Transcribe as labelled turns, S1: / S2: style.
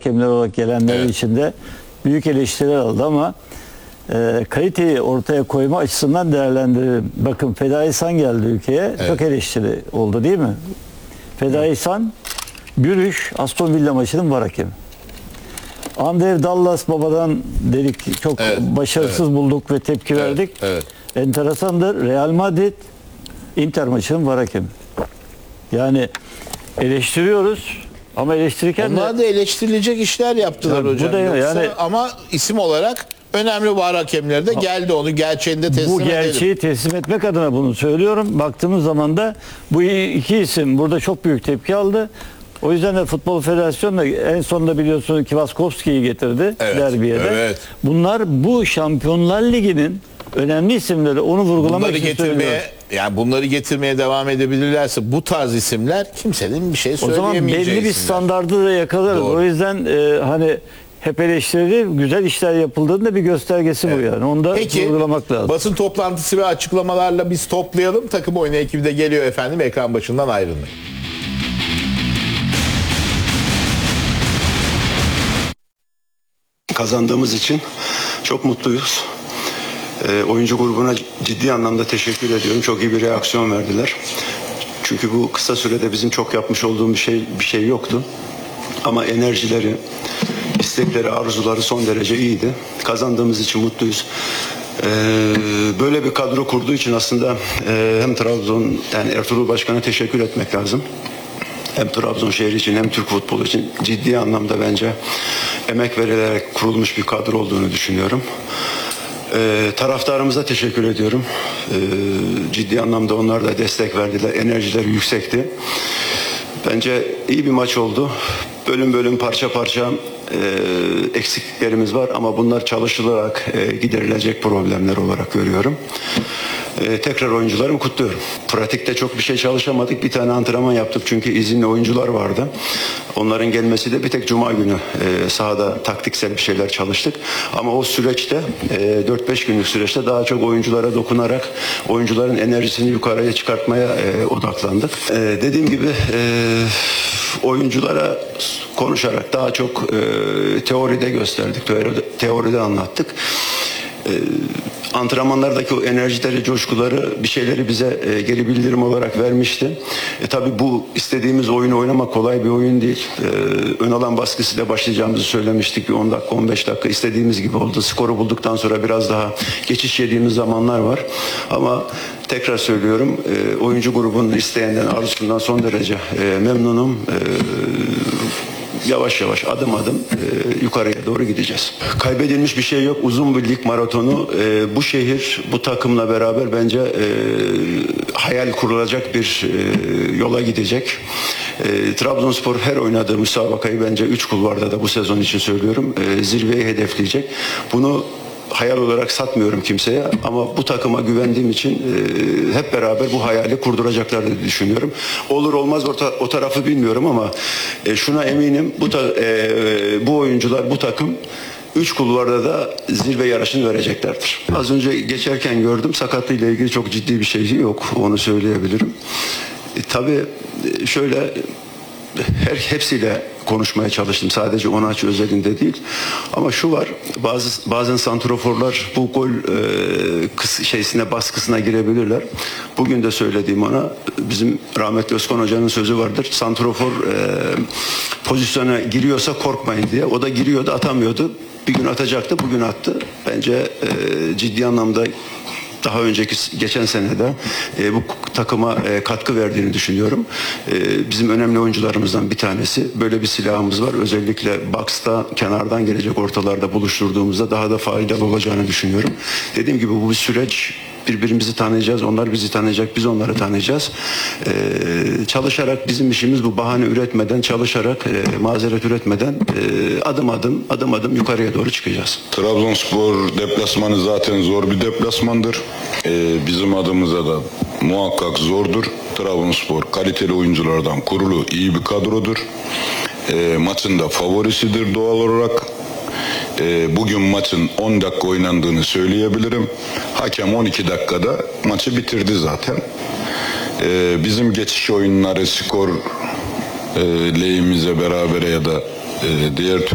S1: hakemler olarak gelenler için de büyük eleştiriler aldı ama kaliteyi ortaya koyma açısından değerlendirelim. Bakın Fedai San geldi ülkeye. Çok eleştiri oldu değil mi? Fedai San, Bürüş, Aston Villa maçının var hakemi. Andrew Dallas babadan dedik çok başarısız bulduk ve tepki verdik. Enteresandır. Real Madrid Inter maçının var hakemi. Yani eleştiriyoruz ama eleştirirken
S2: onlar da eleştirilecek işler yaptılar hocam.
S1: Bu da yani,
S2: ama isim olarak önemli var hakemleri de geldi, onu gerçeğinde teslim edelim.
S1: Bu gerçeği teslim etmek adına bunu söylüyorum. Baktığımız zaman da bu iki isim burada çok büyük tepki aldı. O yüzden de Futbol Federasyonu da en sonunda biliyorsunuz ki Vaskowski'yi getirdi derbiye de. Bunlar bu Şampiyonlar Ligi'nin önemli isimleri, onu vurgulamak için söylüyorum.
S2: Yani bunları getirmeye devam edebilirlerse bu tarz isimler kimsenin bir şey söyleyemeyeceği
S1: O zaman belli bir standardı da yakalarız. Doğru. O yüzden hani hep eleştirili, güzel işler yapıldığının da bir göstergesi bu yani. Onu da vurgulamak lazım.
S2: Basın toplantısı ve açıklamalarla biz toplayalım. Takım oyunu ekibi de geliyor efendim. Ekran başından ayrılmayın.
S3: Kazandığımız için çok mutluyuz. Oyuncu grubuna ciddi anlamda teşekkür ediyorum. Çok iyi bir reaksiyon verdiler. Çünkü bu kısa sürede bizim çok yapmış olduğum bir şey yoktu. Ama enerjileri, istekleri, arzuları son derece iyiydi. Kazandığımız için mutluyuz. Böyle bir kadro kurduğu için aslında hem Trabzon, yani Ertuğrul Başkan'a teşekkür etmek lazım. Hem Trabzon şehri için hem Türk futbolu için ciddi anlamda bence emek verilerek kurulmuş bir kadro olduğunu düşünüyorum. Taraftarımıza teşekkür ediyorum. Ciddi anlamda onlar da destek verdiler. Enerjileri yüksekti. Bence iyi bir maç oldu. Bölüm bölüm, parça parça eksikliklerimiz var ama bunlar çalışılarak giderilecek problemler olarak görüyorum. Tekrar oyuncularımı kutluyorum. Pratikte çok bir şey çalışamadık. Bir tane antrenman yaptık çünkü izinli oyuncular vardı. Onların gelmesi de bir tek cuma günü sahada taktiksel bir şeyler çalıştık. Ama o süreçte 4-5 günlük süreçte daha çok oyunculara dokunarak oyuncuların enerjisini yukarıya çıkartmaya odaklandık. Dediğim gibi oyunculara konuşarak daha çok teoride gösterdik, teoride anlattık. Antrenmanlardaki o enerjileri, coşkuları, bir şeyleri bize geri bildirim olarak vermişti. Tabii bu istediğimiz oyunu oynamak kolay bir oyun değil. Ön alan baskısıyla başlayacağımızı söylemiştik. Bir 10 dakika, 15 dakika istediğimiz gibi oldu. Skoru bulduktan sonra biraz daha geçiş yediğimiz zamanlar var. Ama tekrar söylüyorum, oyuncu grubunun isteyenden, arzusundan son derece memnunum. Yavaş yavaş, adım adım yukarıya doğru gideceğiz. Kaybedilmiş bir şey yok. Uzun bir lig maratonu. Bu şehir, bu takımla beraber bence hayal kurulacak bir yola gidecek. Trabzonspor her oynadığı müsabakayı bence 3 kulvarda da bu sezon için söylüyorum. Zirveyi hedefleyecek. Bunu hayal olarak satmıyorum kimseye ama bu takıma güvendiğim için hep beraber bu hayali kurduracaklar diye düşünüyorum. Olur olmaz o tarafı bilmiyorum ama şuna eminim, bu oyuncular, bu takım 3 kulvarda da zirve yarışını vereceklerdir. Az önce geçerken gördüm, sakatlığıyla ilgili çok ciddi bir şey yok, onu söyleyebilirim. Tabii şöyle hepsiyle konuşmaya çalıştım. Sadece Onaç özelinde değil. Ama şu var. Bazen santraforlar bu gol baskısına girebilirler. Bugün de söylediğim ona, bizim rahmetli Özkan Hoca'nın sözü vardır. Santrafor pozisyona giriyorsa korkmayın diye. O da giriyordu, atamıyordu. Bir gün atacaktı, bugün attı. Bence ciddi anlamda daha önceki geçen senede bu takıma katkı verdiğini düşünüyorum. Bizim önemli oyuncularımızdan bir tanesi. Böyle bir silahımız var. Özellikle box'ta kenardan gelecek ortalarda buluşturduğumuzda daha da faydalı olacağını düşünüyorum. Dediğim gibi bu bir süreç. Birbirimizi tanıyacağız. Onlar bizi tanıyacak. Biz onları tanıyacağız. Çalışarak, bizim işimiz bu, bahane üretmeden, çalışarak, mazeret üretmeden adım adım yukarıya doğru çıkacağız.
S4: Trabzonspor deplasmanı zaten zor bir deplasmandır. Bizim adımıza da muhakkak zordur. Trabzonspor kaliteli oyunculardan kurulu iyi bir kadrodur. Maçın da favorisidir doğal olarak. Bugün maçın 10 dakika oynandığını söyleyebilirim. Hakem 12 dakikada maçı bitirdi zaten. Bizim geçiş oyunları skor lehimize berabere ya da diğer